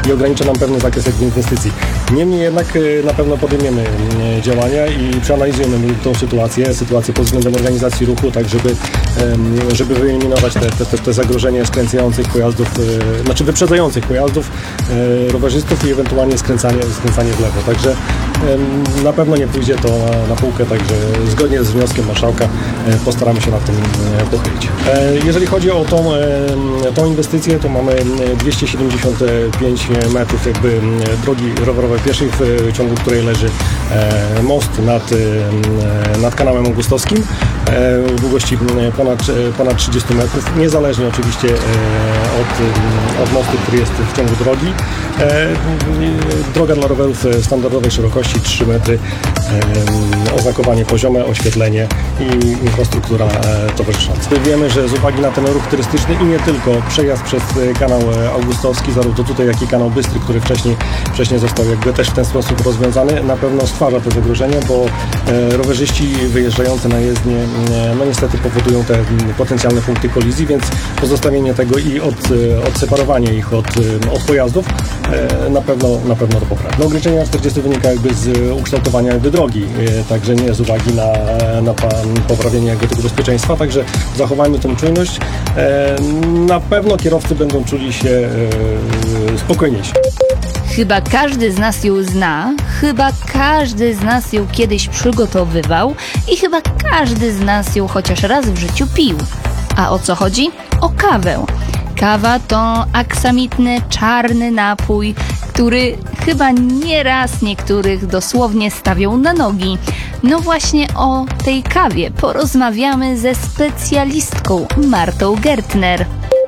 i ogranicza nam pewny zakres inwestycji. Niemniej jednak na pewno podejmiemy działania i przeanalizujemy tą sytuację pod względem organizacji ruchu, tak żeby wyeliminować te zagrożenie skręcających pojazdów, znaczy wyprzedzających pojazdów, rowerzystów i ewentualnie skręcanie w lewo. Także na pewno nie pójdzie to na półkę, także zgodnie z wnioskiem marszałka postaramy się nad tym pochylić. Jeżeli chodzi o tą inwestycję, to mamy 275 metrów jakby drogi rowerowej pieszej, w ciągu której leży most nad kanałem augustowskim o długości ponad 30 metrów, niezależnie oczywiście od mostu, który jest w ciągu drogi. Droga dla rowerów standardowej szerokości 3 metry, oznakowanie poziome, oświetlenie i infrastruktura towarzysząca. Wiemy, że z uwagi na ten ruch turystyczny i nie tylko, przejazd przez kanał augustowski, zarówno tutaj, jak i kanał Bystry, który wcześniej został jakby też w ten sposób rozwiązany, na pewno stwarza to zagrożenie, bo rowerzyści wyjeżdżający na jezdnię no niestety powodują te potencjalne punkty kolizji, więc pozostawienie tego i odseparowanie ich od pojazdów na pewno to poprawi. No, ograniczenie na 40 wynika jakby z ukształtowania jakby drogi, także nie z uwagi na poprawienie jakby tego bezpieczeństwa, także zachowajmy tę czujność. Na pewno kierowcy będą czuli się spokojniejsi. Chyba każdy z nas ją zna, chyba każdy z nas ją kiedyś przygotowywał i chyba każdy z nas ją chociaż raz w życiu pił. A o co chodzi? O kawę. Kawa to aksamitny, czarny napój, który chyba nieraz niektórych dosłownie stawią na nogi. No właśnie o tej kawie porozmawiamy ze specjalistką Martą Gertner.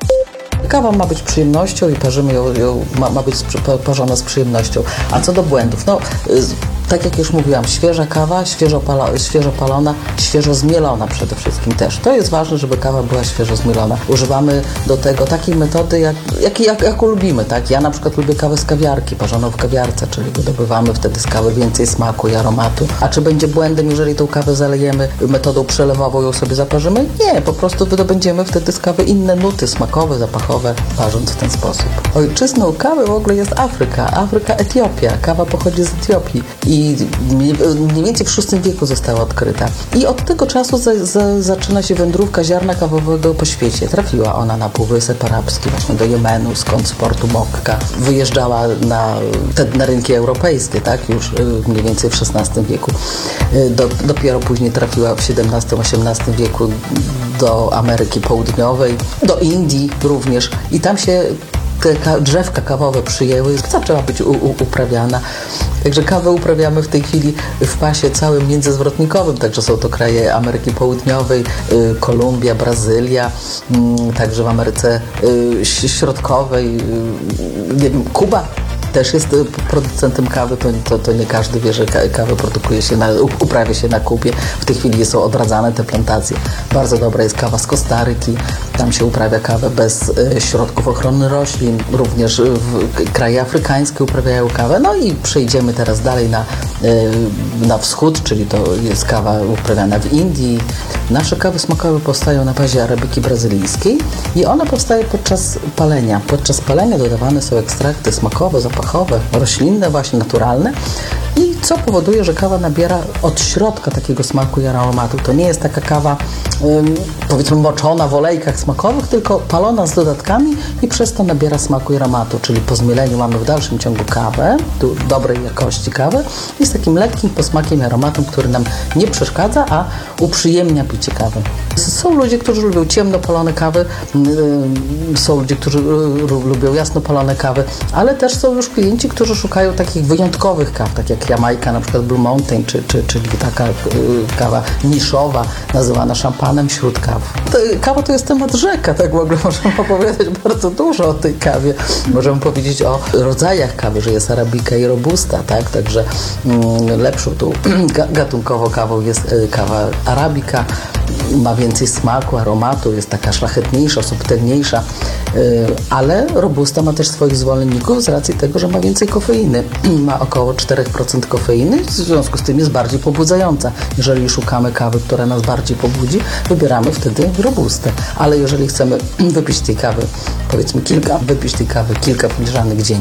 Kawa ma być przyjemnością i parzymy ją ma być parzona z przyjemnością. A co do błędów, no tak jak już mówiłam, świeża kawa, świeżo palona, świeżo zmielona przede wszystkim też. To jest ważne, żeby kawa była świeżo zmielona. Używamy do tego takiej metody, jaką lubimy, tak? Ja na przykład lubię kawę z kawiarki, parzoną w kawiarce, czyli wydobywamy wtedy z kawy więcej smaku i aromatu. A czy będzie błędem, jeżeli tą kawę zalejemy metodą przelewową, ją sobie zaparzymy? Nie, po prostu wydobędziemy wtedy z kawy inne nuty smakowe, zapachowe, parząc w ten sposób. Ojczyzną kawy w ogóle jest Afryka, Etiopia. Kawa pochodzi z Etiopii i mniej więcej w VI wieku została odkryta. I od tego czasu zaczyna się wędrówka ziarna kawowego po świecie. Trafiła ona na Półwysep Arabski, właśnie do Jemenu, skąd z portu Mokka. Wyjeżdżała na rynki europejskie, tak, już mniej więcej w XVI wieku. Dopiero później trafiła w XVII-XVIII wieku do Ameryki Południowej, do Indii również. I tam się te drzewka kawowe przyjęły, zaczęła być uprawiana. Także kawę uprawiamy w tej chwili w pasie całym międzyzwrotnikowym, także są to kraje Ameryki Południowej, Kolumbia, Brazylia, także w Ameryce Środkowej, nie wiem, Kuba też jest producentem kawy, to nie każdy wie, że kawę uprawia się na Kubie. W tej chwili są odradzane te plantacje. Bardzo dobra jest kawa z Kostaryki, tam się uprawia kawę bez środków ochrony roślin. Również kraje afrykańskie uprawiają kawę. No i przejdziemy teraz dalej na wschód, czyli to jest kawa uprawiana w Indii. Nasze kawy smakowe powstają na bazie arabiki brazylijskiej i ona powstaje podczas palenia. Podczas palenia dodawane są ekstrakty smakowe, zapachowe, roślinne, właśnie naturalne. I co powoduje, że kawa nabiera od środka takiego smaku i aromatu. To nie jest taka kawa, powiedzmy, moczona w olejkach smakowych, tylko palona z dodatkami i przez to nabiera smaku i aromatu. Czyli po zmieleniu mamy w dalszym ciągu kawę, dobrej jakości kawę i z takim lekkim posmakiem i aromatem, który nam nie przeszkadza, a uprzyjemnia picie kawy. Są ludzie, którzy lubią ciemno palone kawy, są ludzie, którzy lubią jasno palone kawy, ale też są już klienci, którzy szukają takich wyjątkowych kaw, tak jak Jamajka, na przykład Blue Mountain, czyli taka kawa niszowa, nazywana szampanem wśród kaw. Kawa to jest temat rzeka, tak w ogóle możemy opowiadać bardzo dużo o tej kawie. Możemy powiedzieć o rodzajach kawy, że jest arabika i robusta, tak? Także lepszą tą gatunkowo kawą jest kawa arabika. Ma więcej smaku, aromatu, jest taka szlachetniejsza, subtelniejsza, ale robusta ma też swoich zwolenników z racji tego, że ma więcej kofeiny. Ma około 4% kofeiny, w związku z tym jest bardziej pobudzająca. Jeżeli szukamy kawy, która nas bardziej pobudzi, wybieramy wtedy robustę. Ale jeżeli chcemy wypić tej kawy, powiedzmy kilka filiżanek dziennie,